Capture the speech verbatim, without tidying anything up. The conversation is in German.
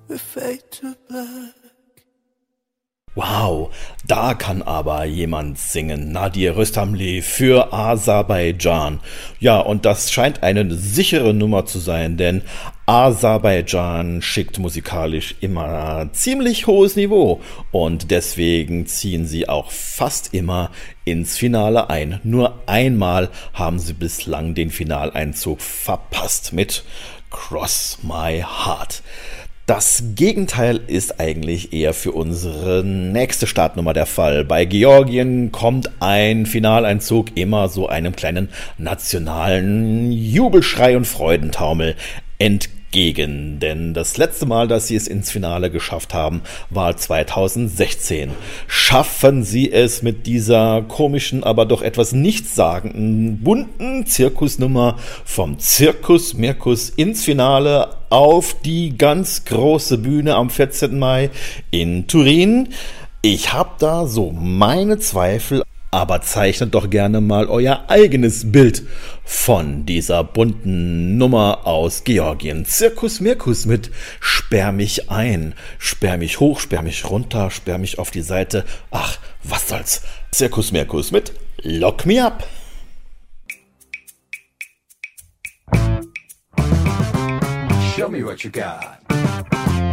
we fade to black. Wow, da kann aber jemand singen. Nadir Röstamli für Aserbaidschan. Ja, und das scheint eine sichere Nummer zu sein, denn Aserbaidschan schickt musikalisch immer ziemlich hohes Niveau und deswegen ziehen sie auch fast immer ins Finale ein. Nur einmal haben sie bislang den Finaleinzug verpasst mit Cross My Heart. Das Gegenteil ist eigentlich eher für unsere nächste Startnummer der Fall. Bei Georgien kommt ein Finaleinzug immer so einem kleinen nationalen Jubelschrei und Freudentaumel entgegen. Denn das letzte Mal, dass sie es ins Finale geschafft haben, war zweitausendsechzehn. Schaffen sie es mit dieser komischen, aber doch etwas nichtssagenden, bunten Zirkusnummer vom Circus Mircus ins Finale auf die ganz große Bühne am vierzehnten Mai in Turin? Ich habe da so meine Zweifel, aber zeichnet doch gerne mal euer eigenes Bild von dieser bunten Nummer aus Georgien. Circus Mircus mit Sperr mich ein, sperr mich hoch, sperr mich runter, sperr mich auf die Seite. Ach, was soll's. Circus Mircus mit Lock Me Up. Show me what you got.